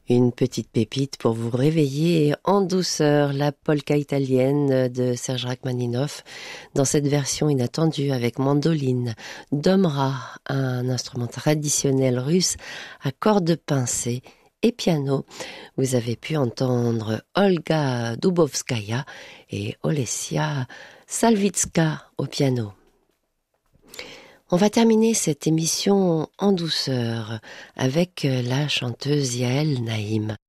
Une petite pépite pour vous réveiller en douceur, la polka italienne de Serge Rachmaninoff, dans cette version inattendue avec mandoline, domra, un instrument traditionnel russe à cordes pincées, et piano. Vous avez pu entendre Olga Dubovskaya et Olesya Salvitska au piano. On va terminer cette émission en douceur avec la chanteuse Yael Naïm.